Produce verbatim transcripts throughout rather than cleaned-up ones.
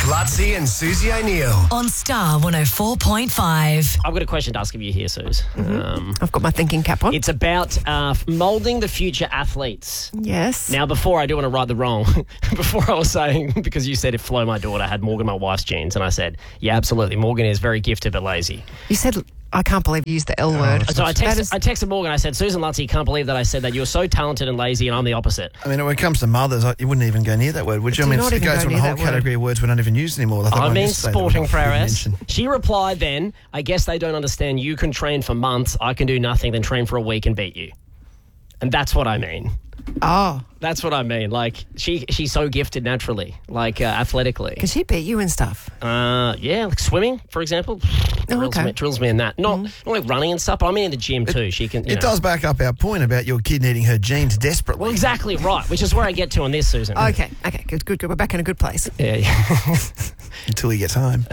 Lutzi and Susie O'Neill. On Star one oh four point five. I've got a question to ask of you here, Suze. Mm-hmm. Um, I've got my thinking cap on. it's about uh, moulding the future athletes. Yes. Now, before I do want to right the wrong, before I was saying, because you said if Flo, my daughter, had Morgan, my wife's genes, and I said, yeah, absolutely, Morgan is very gifted but lazy. You said, I can't believe you used the L word. So I That texted, is- I texted Morgan, I said, Susan Lutzi, can't believe that I said that you're so talented and lazy and I'm the opposite. I mean, when it comes to mothers, I- you wouldn't even go near that word, would you? Do I mean, not it even goes go to a near whole that category of words we don't even use anymore. Like the I one mean yesterday that we sporting not prowess. mentioned. She replied then, I guess they don't understand you can train for months, I can do nothing, then train for a week and beat you. And that's what I mean. Oh, That's what I mean. Like, she she's so gifted naturally, like uh, athletically. can she beat you and stuff? Uh, yeah, like swimming, for example. Oh, drills, okay. me, drills me in that. Not, not like running and stuff, but I mean in the gym too. She can. You It know. does back up our point about your kid needing her genes desperately. Well, exactly right, which is where I get to on this, Susan. Okay, okay, good, good, good. We're back in a good place. Yeah, yeah. Until he gets home.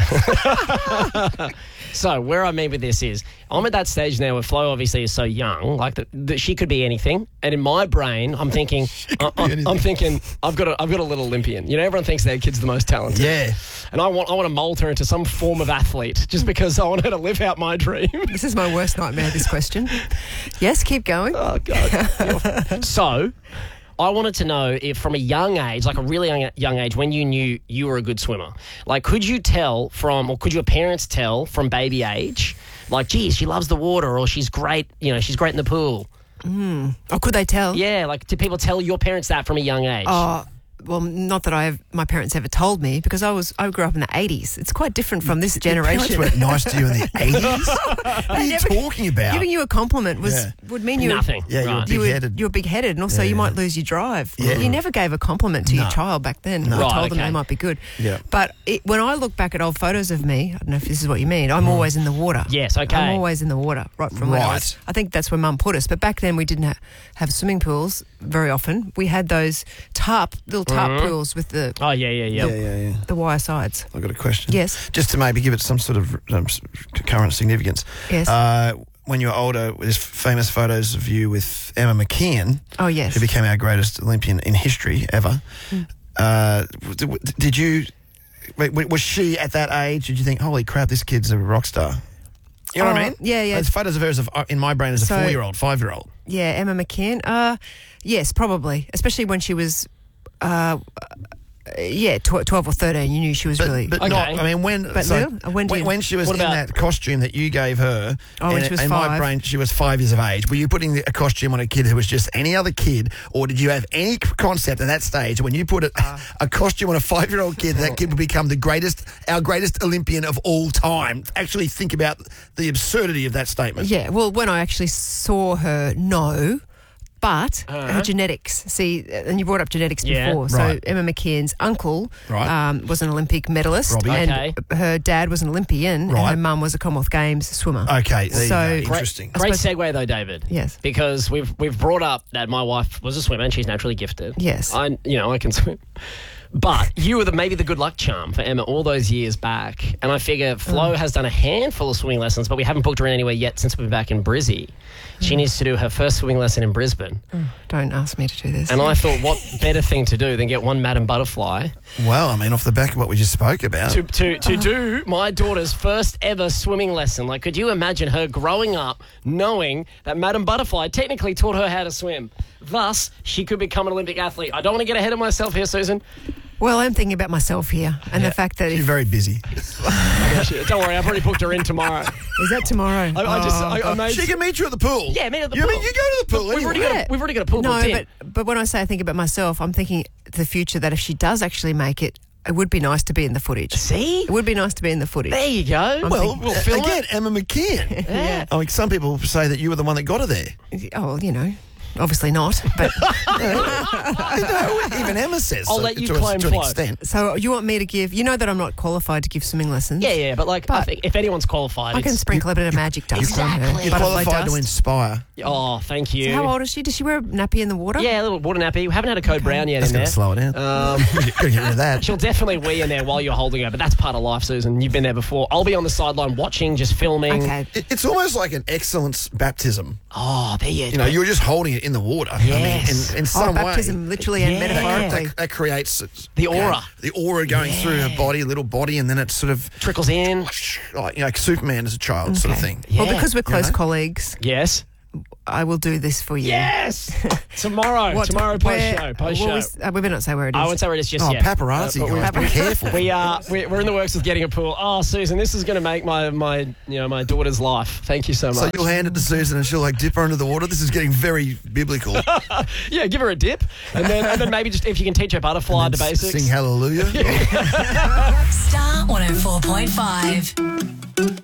So where I mean with this is, I'm at that stage now where Flo obviously is so young, like that, that she could be anything. And in my brain, I'm thinking, I, I, anything. I'm thinking, I've got a, I've got a little Olympian. You know, everyone thinks their kid's the most talented. Yeah. And I want, I want to mould her into some form of athlete, just because I want her to live out my dream. This is my worst nightmare, this question. Yes, keep going. Oh God. So, I wanted to know if from a young age, like a really young, young age, when you knew you were a good swimmer, like could you tell from, or could your parents tell from baby age, like, geez, she loves the water, or she's great, you know, she's great in the pool. Or could they tell? Yeah, like did people tell your parents that from a young age? Oh, well, not that I have, my parents ever told me, because I was I grew up in the eighties. It's quite different from this Your parents generation. weren't nice to you in the eighties? What are you never- talking about? Giving you a compliment was Yeah. would mean you were- Nothing. Yeah, you were Right. big- You were, Big-headed. you were big-headed, and also Yeah, you yeah. might lose your drive. Yeah. You never gave a compliment to your No. child back then. No. Or Right, told them okay. they might be good. Yeah. But it, when I look back at old photos of me, I don't know if this is what you mean, I'm always in the water. Yes, okay. I'm always in the water, right from when I was. Right. I think that's where Mum put us. But back then we didn't ha- have swimming pools very often. We had those tarp, little tarp Mm-hmm. pools with the, Oh yeah, yeah, yeah. Yeah, yeah, yeah. the wire sides. I've got a question. Yes. Just to maybe give it some sort of um, s- current significance. Yes. Uh, when you were older, there's famous photos of you with Emma McKeon, Oh, yes. who became our greatest Olympian in history ever. Hmm. Uh, w- did you, wait, w- was she at that age? Did you think, holy crap, this kid's a rock star? You know what I Oh, mean? yeah, yeah. There's photos of her as a, in my brain as a So- four-year-old, five-year-old. Yeah, Emma McKeon. Uh, yes, probably. Especially when she was, uh, yeah, tw- twelve or thirteen. You knew she was But, really. but Okay. not, I mean, when, But so, Lou, uh, when do when, you- when she was What in about- that costume that you gave her, Oh, when and she was in my five. brain, she was five years of age. Were you putting the- a costume on a kid who was just any other kid, or did you have any c- concept at that stage when you put a, Uh. a costume on a five-year-old kid, that kid would become the greatest, our greatest Olympian of all time? Actually think about the absurdity of that statement. Yeah, well, when I actually saw her, no. But Uh-huh. her genetics, see, and you brought up genetics Yeah. before. So Right. Emma McKeon's uncle Right. um, was an Olympic medalist, Robbie. and Okay. her dad was an Olympian, and Right. her mum was a Commonwealth Games swimmer. Okay, there So- you go. Interesting. Great suppose- segue though, David. Yes. Because we've we've brought up that my wife was a swimmer and she's naturally gifted. Yes. I you know I can swim. But you were the, maybe the good luck charm for Emma all those years back. And I figure Flo has done a handful of swimming lessons, but we haven't booked her in anywhere yet since we've been back in Brizzy. She needs to do her first swimming lesson in Brisbane. Don't ask me to do this. And I thought, what better thing to do than get one Madam Butterfly Well, I mean, off the back of what we just spoke about. to, to, to do my daughter's first ever swimming lesson. Like, could you imagine her growing up knowing that Madam Butterfly technically taught her how to swim? Thus, she could become an Olympic athlete. I don't want to get ahead of myself here, Susan. Well, I'm thinking about myself here, and the fact that You're if, very busy. Don't worry, I've already booked her in tomorrow. is that tomorrow? I, I just, Oh. I, I made... She can meet you at the pool. Yeah, meet at the you pool. mean you go to the pool We've anyway. already got a- we've already got a pool No, booked in. but but when I say I think about myself, I'm thinking the future that if she does actually make it, it would be nice to be in the footage. See? It would be nice to be in the footage. There you go. Well, we'll uh, film again, it. Emma McKeon. Yeah. I mean, some people say that you were the one that got her there. Oh, well, you know, obviously not. But no, even Emma says. I'll so, let you to, a- claim to an Flo. extent. so you want me to give? You know that I'm not qualified to give swimming lessons. Yeah, yeah, but like, I But- think if anyone's qualified, I can it's- sprinkle a bit of magic dust Exactly. on her. You're Butterfly qualified dust. to inspire. Oh, thank you. So how old is she? Does she wear a nappy in the water? Yeah, a little water nappy. We haven't had a code brown yet That's in going there. to slow it down. Um, Got to get rid of that. She'll definitely wee in there while you're holding her, but that's part of life, Susan. You've been there before. I'll be on the sideline watching, just filming. Okay. It- It's almost like an excellence baptism. Oh, there you You know, you're just holding it in the water. Yes. I mean, in, in Oh, some way. baptism, literally and Yeah. metaphorically. That, that creates The you know, aura. the aura going through her body, little body, and then it sort of Trickles in. like you know, Superman as a child sort of Okay. thing. Yeah. Well, because we're close know? colleagues, Yes. I will do this for you. Yes. Tomorrow. What- Tomorrow post where- show. Post will show. we, s- uh, we better not say where it is. I won't say where it is just Oh, yet. paparazzi, Uh, but guys, be careful. We are we're, we're in the works of getting a pool. Oh, Susan, this is going to make my my you know my daughter's life. Thank you so much. So you'll hand it to Susan and she'll like dip her under the water. This is getting very biblical. Yeah, give her a dip, and then and then maybe just if you can teach her butterfly the S- basics. Sing hallelujah. Star one oh four point five.